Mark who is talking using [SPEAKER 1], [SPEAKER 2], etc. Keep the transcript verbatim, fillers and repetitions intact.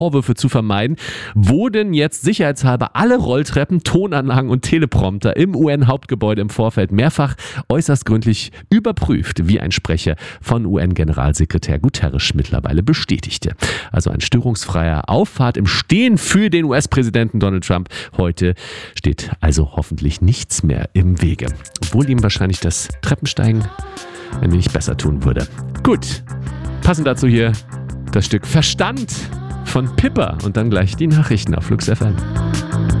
[SPEAKER 1] Vorwürfe zu vermeiden, wurden jetzt sicherheitshalber alle Rolltreppen, Tonanlagen und Teleprompter im U N-Hauptgebäude im Vorfeld mehrfach äußerst gründlich überprüft, wie ein Sprecher von U N-Generalsekretär Guterres mittlerweile bestätigte. Also ein störungsfreier Auffahrt im Stehen für den U S-Präsidenten Donald Trump. Heute steht also hoffentlich nichts mehr im Wege. Obwohl ihm wahrscheinlich das Treppensteigen ein wenig besser tun würde. Gut, passend dazu hier das Stück Verstand von Pippa und dann gleich die Nachrichten auf Flux F M.